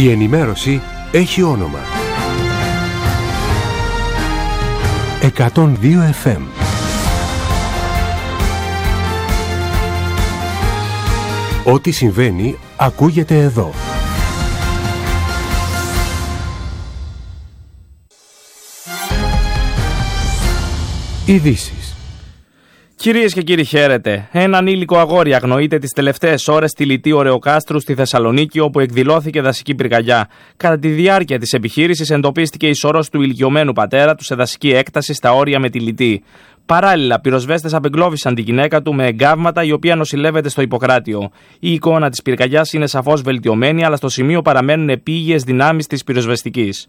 Η ενημέρωση έχει όνομα. 102 FM. Ό,τι συμβαίνει ακούγεται εδώ. Ειδήσεις. Κυρίες και κύριοι, χαίρετε. Ένα ανήλικο αγόρι αγνοείται τις τελευταίες ώρες στη Λιτή Ωρεοκάστρου στη Θεσσαλονίκη, όπου εκδηλώθηκε δασική πυρκαγιά. Κατά τη διάρκεια της επιχείρησης εντοπίστηκε η σωρός του ηλικιωμένου πατέρα του σε δασική έκταση στα όρια με τη Λιτή. Παράλληλα, πυροσβέστες απεγκλώβησαν τη γυναίκα του με εγκάβματα, η οποία νοσηλεύεται στο Ιπποκράτιο. Η εικόνα της πυρκαγιάς είναι σαφώς βελτιωμένη, αλλά στο σημείο παραμένουν επίγειες δυνάμεις της πυροσβεστικής.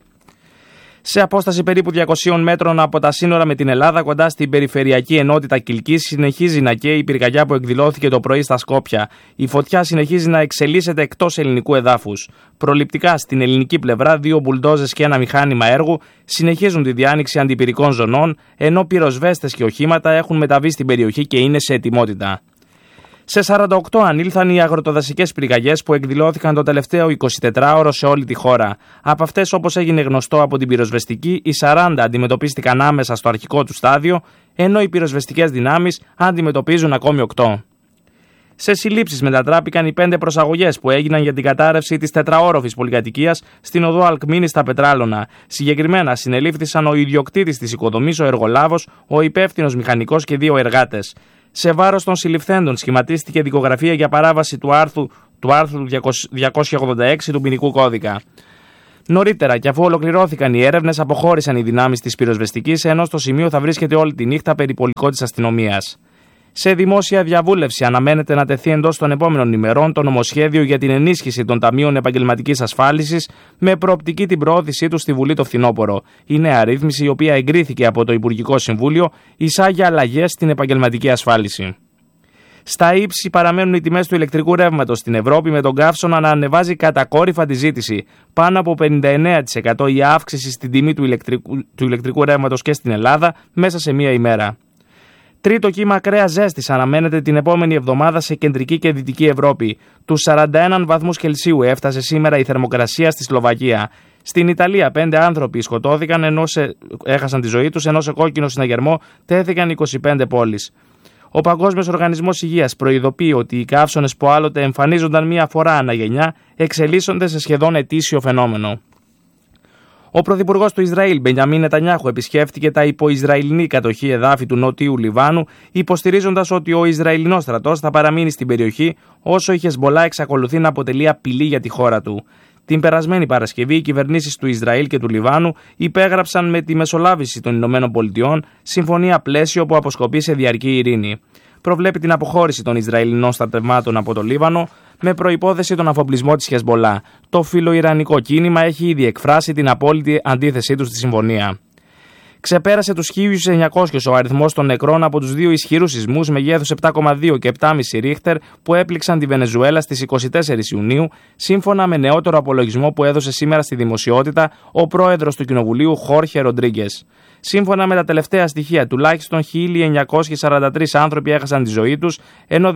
Σε απόσταση περίπου 200 μέτρων από τα σύνορα με την Ελλάδα, κοντά στην περιφερειακή ενότητα Κιλκής, συνεχίζει να καίει η πυρκαγιά που εκδηλώθηκε το πρωί στα Σκόπια. Η φωτιά συνεχίζει να εξελίσσεται εκτός ελληνικού εδάφους. Προληπτικά, στην ελληνική πλευρά, 2 μπουλντόζες και ένα μηχάνημα έργου συνεχίζουν τη διάνοιξη αντιπυρικών ζωνών, ενώ πυροσβέστες και οχήματα έχουν μεταβεί στην περιοχή και είναι σε ετοιμότητα. Σε 48 ανήλθαν οι αγροτοδασικές πυρκαγιές που εκδηλώθηκαν το τελευταίο 24ωρο σε όλη τη χώρα. Από αυτές, όπως έγινε γνωστό από την πυροσβεστική, οι 40 αντιμετωπίστηκαν άμεσα στο αρχικό του στάδιο, ενώ οι πυροσβεστικές δυνάμεις αντιμετωπίζουν ακόμη 8. Σε συλλήψεις μετατράπηκαν οι 5 προσαγωγές που έγιναν για την κατάρρευση της 4όροφης πολυκατοικίας στην οδό Αλκμήνη στα Πετράλωνα. Συγκεκριμένα συνελήφθησαν ο ιδιοκτήτης της οικοδομής, ο εργολάβος, ο υπεύθυνος μηχανικός και 2 εργάτες. Σε βάρος των συλληφθέντων σχηματίστηκε δικογραφία για παράβαση του άρθρου 286 του ποινικού κώδικα. Νωρίτερα, και αφού ολοκληρώθηκαν οι έρευνες, αποχώρησαν οι δυνάμεις της πυροσβεστικής, ενώ στο σημείο θα βρίσκεται όλη τη νύχτα περιπολικό της αστυνομίας. Σε δημόσια διαβούλευση αναμένεται να τεθεί εντός των επόμενων ημερών το νομοσχέδιο για την ενίσχυση των ταμείων επαγγελματικής ασφάλισης, με προοπτική την προώθησή του στη Βουλή το φθινόπωρο. Η νέα ρύθμιση, η οποία εγκρίθηκε από το Υπουργικό Συμβούλιο, εισάγει αλλαγές στην επαγγελματική ασφάλιση. Στα ύψη παραμένουν οι τιμές του ηλεκτρικού ρεύματος στην Ευρώπη, με τον καύσωνα να ανεβάζει κατακόρυφα τη ζήτηση. Πάνω από 59% η αύξηση στην τιμή του ηλεκτρικού ρεύματος και στην Ελλάδα μέσα σε μία ημέρα. Τρίτο κύμα ακραίας ζέστης αναμένεται την επόμενη εβδομάδα σε κεντρική και δυτική Ευρώπη. Τους 41 βαθμούς Κελσίου έφτασε σήμερα η θερμοκρασία στη Σλοβακία. Στην Ιταλία 5 άνθρωποι σκοτώθηκαν, έχασαν τη ζωή τους, ενώ σε κόκκινο συναγερμό τέθηκαν 25 πόλεις. Ο Παγκόσμιος Οργανισμός Υγείας προειδοποιεί ότι οι καύσωνες που άλλοτε εμφανίζονταν μία φορά ανά γενιά εξελίσσονται σε σχεδόν ετήσιο φαινόμενο. Ο πρωθυπουργός του Ισραήλ, Μπενιαμίν Νετανιάχου, επισκέφτηκε τα υπο-Ισραηλινή κατοχή εδάφη του Νότιου Λιβάνου, υποστηρίζοντας ότι ο Ισραηλινός στρατός θα παραμείνει στην περιοχή όσο η Χεσμολά εξακολουθεί να αποτελεί απειλή για τη χώρα του. Την περασμένη Παρασκευή, οι κυβερνήσεις του Ισραήλ και του Λιβάνου υπέγραψαν με τη μεσολάβηση των Ηνωμένων Πολιτειών συμφωνία πλαίσιο που αποσκοπεί σε διαρκή ειρήνη. Προβλέπει την αποχώρηση των Ισραηλινών στρατευμάτων από το Λίβανο, με προϋπόθεση τον αφοπλισμό της Χεσμολά. Το φιλοϊρανικό κίνημα έχει ήδη εκφράσει την απόλυτη αντίθεσή του στη συμφωνία. Ξεπέρασε τους 1.900 ο αριθμός των νεκρών από τους 2 ισχυρούς σεισμούς μεγέθους 7,2 και 7,5 Ρίχτερ που έπληξαν τη Βενεζουέλα στις 24 Ιουνίου, σύμφωνα με νεότερο απολογισμό που έδωσε σήμερα στη δημοσιότητα ο πρόεδρος του Κοινοβουλίου, Χόρχε Ροντρίγκες. Σύμφωνα με τα τελευταία στοιχεία, τουλάχιστον 1.943 άνθρωποι έχασαν τη ζωή τους, ενώ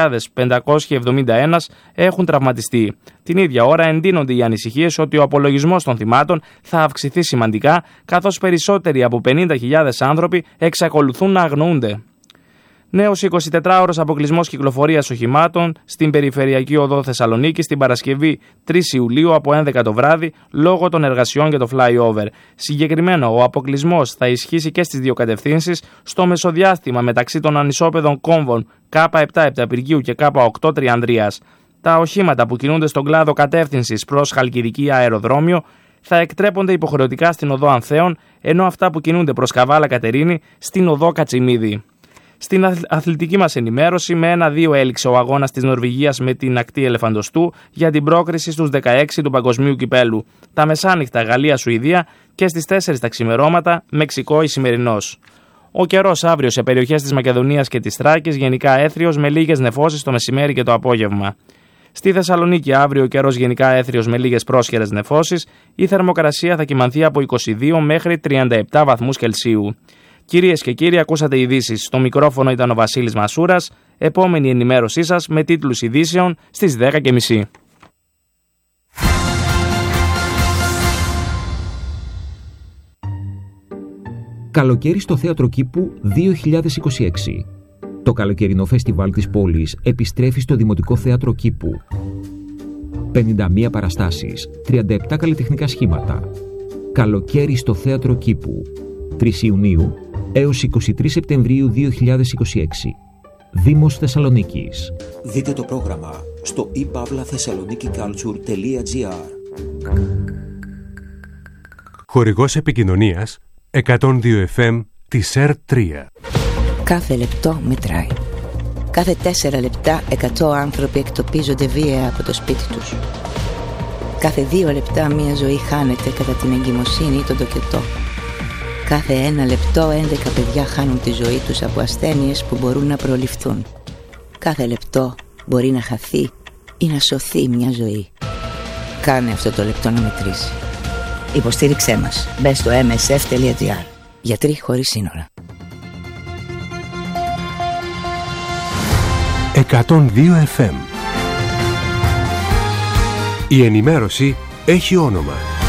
10.571 έχουν τραυματιστεί. Την ίδια ώρα εντείνονται οι ανησυχίες ότι ο απολογισμός των θυμάτων θα αυξηθεί σημαντικά, καθώς περισσότεροι από 50.000 άνθρωποι εξακολουθούν να αγνοούνται. Νέος 24ωρος αποκλεισμός κυκλοφορίας οχημάτων στην περιφερειακή οδό Θεσσαλονίκης την Παρασκευή 3 Ιουλίου από 11 το βράδυ λόγω των εργασιών για το flyover. Συγκεκριμένα, ο αποκλεισμός θα ισχύσει και στις 2 κατευθύνσεις στο μεσοδιάστημα μεταξύ των ανισόπεδων κόμβων K7 Επταπηργίου και K8 Τριανδρίας. Τα οχήματα που κινούνται στον κλάδο κατεύθυνσης προς Χαλκιδική αεροδρόμιο θα εκτρέπονται υποχρεωτικά στην οδό Ανθέων, ενώ αυτά που κινούνται προς Καβάλα Κατερίνη στην οδό Κατσιμίδη. Στην αθλητική μας ενημέρωση, με 1-2 έληξε ο αγώνας της Νορβηγίας με την ακτή Ελεφαντοστού για την πρόκριση στους 16 του Παγκοσμίου Κυπέλου. Τα μεσάνυχτα Γαλλία-Σουηδία και στις 4 τα ξημερώματα Μεξικό-Ισημερινός. Ο καιρός αύριο σε περιοχές της Μακεδονίας και της Θράκης γενικά έθριος με λίγες νεφώσεις το μεσημέρι και το απόγευμα. Στη Θεσσαλονίκη αύριο ο καιρός γενικά έθριος με λίγες πρόσχερες νεφώσεις. Η θερμοκρασία θα κυμανθεί από 22 μέχρι 37 βαθμούς Κελσίου. Κυρίες και κύριοι, ακούσατε ειδήσεις. Στο μικρόφωνο ήταν ο Βασίλης Μασούρας. Επόμενη ενημέρωσή σας με τίτλους ειδήσεων στις 10:30. Καλοκαίρι στο Θέατρο Κήπου 2026. Το καλοκαιρινό φεστιβάλ της πόλης επιστρέφει στο Δημοτικό Θέατρο Κήπου. 51 παραστάσεις, 37 καλλιτεχνικά σχήματα. Καλοκαίρι στο Θέατρο Κήπου. 3 Ιουνίου έως 23 Σεπτεμβρίου 2026. Δήμος Θεσσαλονίκης. Δείτε το πρόγραμμα στο ipavlathessalonikiculture.gr. Χορηγός επικοινωνίας 102 FM της ΕΡΤ3. Κάθε λεπτό μετράει. Κάθε 4 λεπτά 100 άνθρωποι εκτοπίζονται βία από το σπίτι τους. Κάθε 2 λεπτά μια ζωή χάνεται κατά την εγκυμοσύνη ή τον τοκετό. Κάθε 1 λεπτό 11 παιδιά χάνουν τη ζωή τους από ασθένειες που μπορούν να προληφθούν. Κάθε λεπτό μπορεί να χαθεί ή να σωθεί μια ζωή. Κάνε αυτό το λεπτό να μετρήσει. Υποστήριξέ μας. Μπες στο msf.gr. Γιατροί χωρίς σύνορα. 102 FM. Η ενημέρωση έχει όνομα.